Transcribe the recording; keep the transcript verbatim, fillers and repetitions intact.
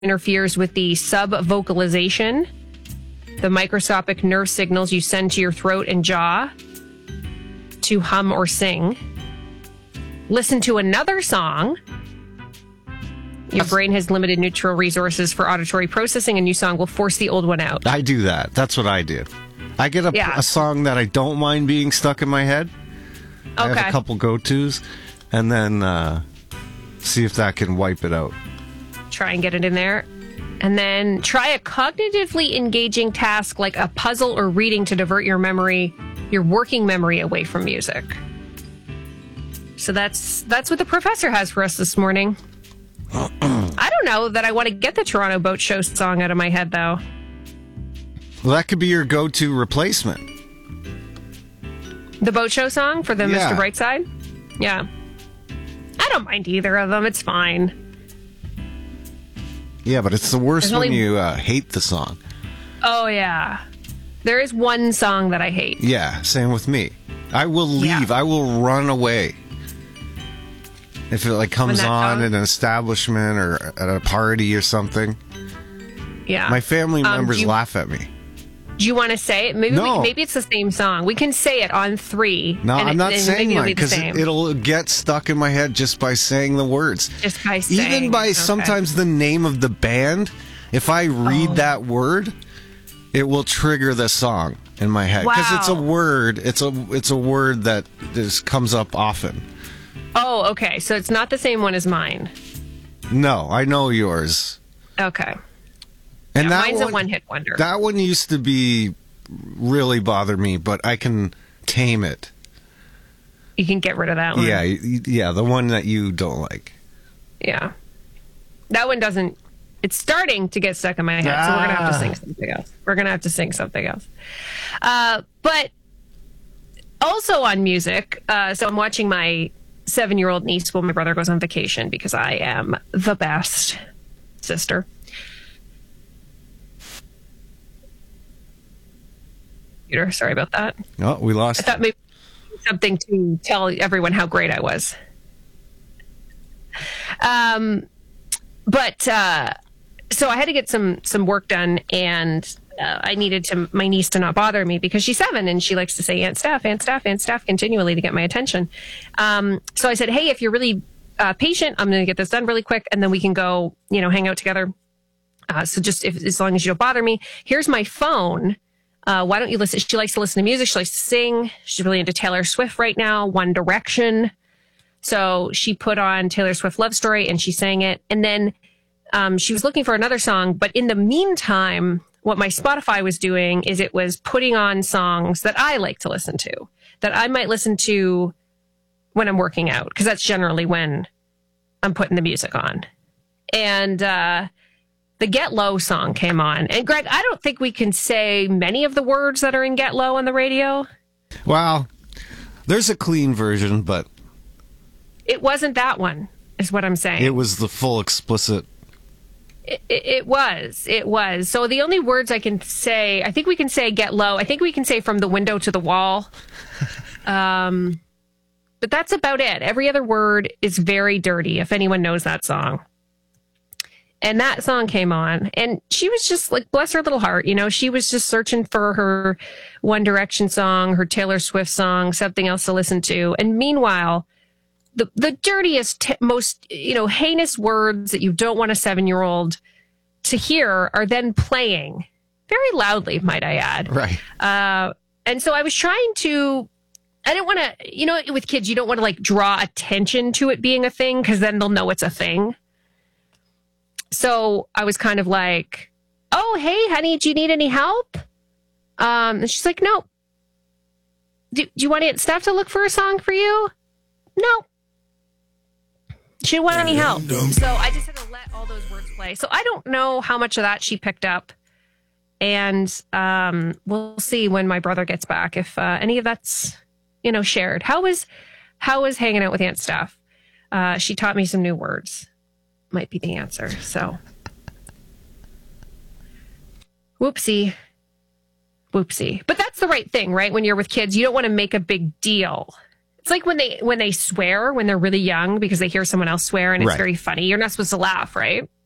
interferes with the subvocalization, the microscopic nerve signals you send to your throat and jaw to hum or sing. Listen to another song. Your brain has limited neutral resources for auditory processing. A new song will force the old one out. I do that. That's what I do. I get a, yeah. a song that I don't mind being stuck in my head. Okay. I have a couple go-tos, and then uh, see if that can wipe it out. Try and get it in there. And then try a cognitively engaging task like a puzzle or reading to divert your memory, your working memory away from music. So that's that's what the professor has for us this morning. I don't know that I want to get the Toronto Boat Show song out of my head, though. Well, that could be your go-to replacement. The Boat Show song for the yeah. Mister Brightside? Yeah. I don't mind either of them. It's fine. Yeah, but it's the worst There's when only... you uh, hate the song. Oh, yeah. There is one song that I hate. Yeah, same with me. I will leave. Yeah. I will run away. If it like comes on song? in an establishment or at a party or something. Yeah. My family members um, you, laugh at me. Do you want to say it? Maybe no. we, maybe it's the same song. We can say it on three. No, and I'm it, not and saying mine because it, it'll get stuck in my head just by saying the words. Just by saying. Even by okay. sometimes the name of the band. If I read oh. that word, it will trigger the song in my head because wow. it's a word. It's a it's a word that just comes up often. Oh, okay. So it's not the same one as mine. No, I know yours. Okay. And yeah, that mine's one, a one-hit wonder. That one used to be really bother me, but I can tame it. You can get rid of that one. Yeah, yeah, the one that you don't like. Yeah. That one doesn't... It's starting to get stuck in my head, ah. so we're going to have to sing something else. We're going to have to sing something else. Uh, but also on music, uh, so I'm watching my seven-year-old niece while my brother goes on vacation because I am the best sister. Sorry about that. Oh, we lost. I thought maybe something to tell everyone how great I was. Um, but uh, so I had to get some some work done, and uh, I needed to my niece to not bother me because she's seven and she likes to say Aunt Steph, Aunt Steph, Aunt Steph continually to get my attention. Um, so I said, hey, if you're really uh, patient, I'm going to get this done really quick, and then we can go, you know, hang out together. Uh, so just if, as long as you don't bother me, here's my phone. Uh, why don't you listen? She likes to listen to music. She likes to sing. She's really into Taylor Swift right now, One Direction. So she put on Taylor Swift Love Story and she sang it. And then um, she was looking for another song. But in the meantime, what my Spotify was doing is it was putting on songs that I like to listen to, that I might listen to when I'm working out, because that's generally when I'm putting the music on. And uh the Get Low song came on. And Greg, I don't think we can say many of the words that are in Get Low on the radio. Well, there's a clean version, but... It wasn't that one, is what I'm saying. It was the full explicit... It, it, it was. It was. So the only words I can say, I think we can say Get Low. I think we can say From the Window to the Wall. um, but that's about it. Every other word is very dirty, if anyone knows that song. And that song came on, and she was just like, bless her little heart, you know, she was just searching for her One Direction song, her Taylor Swift song, something else to listen to. And meanwhile, the the dirtiest, t- most, you know, heinous words that you don't want a seven-year-old to hear are then playing very loudly, might I add. Right. Uh, and so I was trying to, I didn't want to, you know, with kids, you don't want to like draw attention to it being a thing because then they'll know it's a thing. So I was kind of like, oh, hey, honey, do you need any help? Um, and she's like, no. Do, do you want Aunt Steph to look for a song for you? No. She didn't want any help. So I just had to let all those words play. So I don't know how much of that she picked up. And um, we'll see when my brother gets back if uh, any of that's, you know, shared. How was, how was hanging out with Aunt Steph? Uh, she taught me some new words. Might be the answer. So, whoopsie, whoopsie. But that's the right thing, right? When you're with kids, you don't want to make a big deal. It's like when they when they swear when they're really young because they hear someone else swear and it's right. very funny. You're not supposed to laugh, right?